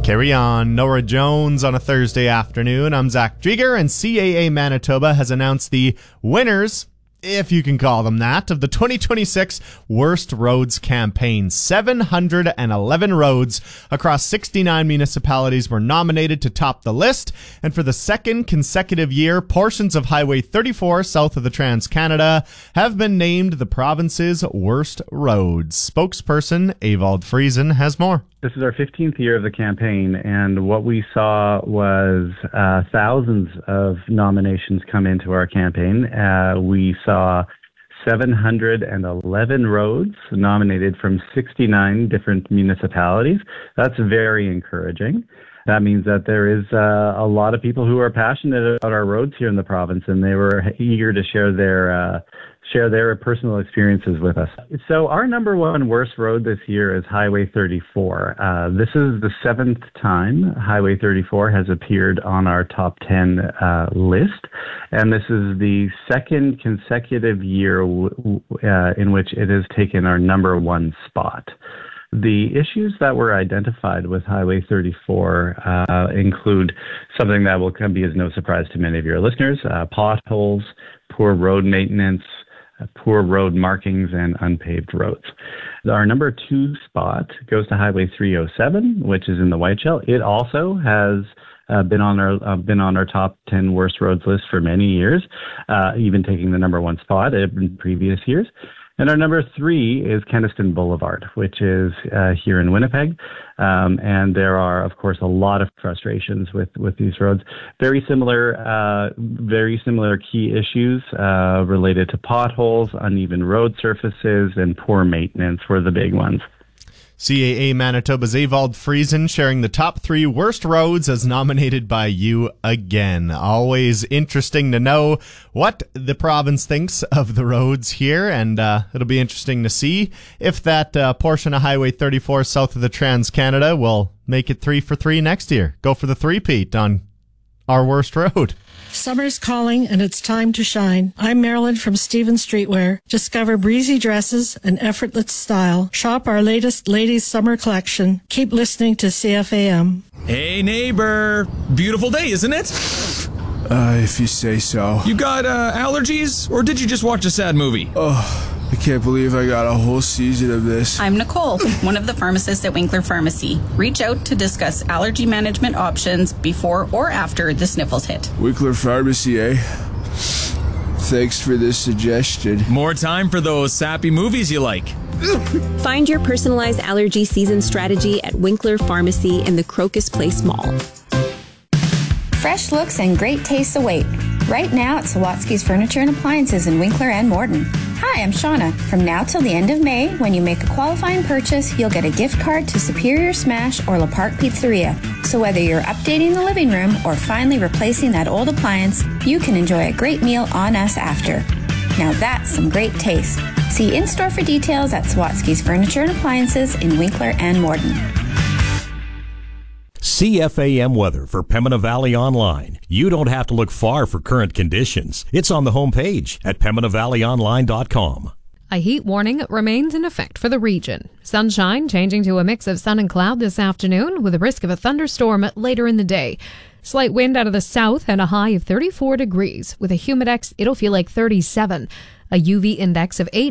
Carry on. Nora Jones on a Thursday afternoon. I'm Zach Drieger, and CAA Manitoba has announced the winners, if you can call them that, of the 2026 Worst Roads campaign. 711 roads across 69 municipalities were nominated to top the list, and for the second consecutive year, portions of Highway 34 south of the Trans-Canada have been named the province's worst roads. Spokesperson Ewald Friesen has more. This is our 15th year of the campaign, and what we saw was thousands of nominations come into our campaign. We saw 711 roads nominated from 69 different municipalities. That's very encouraging. That means that there is a lot of people who are passionate about our roads here in the province, and they were eager to share their personal experiences with us. So our number one worst road this year is Highway 34. This is the seventh time Highway 34 has appeared on our top 10 list, and this is the second consecutive year in which it has taken our number one spot. The issues that were identified with Highway 34 include something that will be as no surprise to many of your listeners: potholes, poor road maintenance, poor road markings, and unpaved roads. Our number two spot goes to Highway 307, which is in the Whiteshell. It also has been on our top 10 worst roads list for many years, even taking the number one spot in previous years. And our number three is Kenaston Boulevard, which is here in Winnipeg. And there are, of course, a lot of frustrations with these roads. Very similar key issues related to potholes, uneven road surfaces, and poor maintenance were the big ones. CAA Manitoba's Ewald Friesen sharing the top three worst roads as nominated by you again. Always interesting to know what the province thinks of the roads here, and it'll be interesting to see if that portion of Highway 34 south of the Trans-Canada will make it 3 for 3 next year. Go for the three-peat on our worst road. Summer's calling and it's time to shine. I'm Marilyn from Stephen Streetwear. Discover breezy dresses and effortless style. Shop our latest ladies' summer collection. Keep listening to CFAM. Hey neighbor, beautiful day, isn't it? If you say so. You got allergies, or did you just watch a sad movie? Oh, I can't believe I got a whole season of this. I'm Nicole, one of the pharmacists at Winkler Pharmacy. Reach out to discuss allergy management options before or after the sniffles hit. Winkler Pharmacy, eh? Thanks for this suggestion. More time for those sappy movies you like. Find your personalized allergy season strategy at Winkler Pharmacy in the Crocus Place Mall. Fresh looks and great tastes await. Right now at Sawatsky's Furniture and Appliances in Winkler and Morden. Hi, I'm Shauna. From now till the end of May, when you make a qualifying purchase, you'll get a gift card to Superior Smash or La Park Pizzeria. So whether you're updating the living room or finally replacing that old appliance, you can enjoy a great meal on us after. Now that's some great taste. See in-store for details at Sawatsky's Furniture and Appliances in Winkler and Morden. CFAM weather for Pembina Valley Online. You don't have to look far for current conditions. It's on the homepage at PembinaValleyOnline.com. A heat warning remains in effect for the region. Sunshine changing to a mix of sun and cloud this afternoon with a risk of a thunderstorm later in the day. Slight wind out of the south and a high of 34 degrees. With a humidex, it'll feel like 37. A UV index of 8.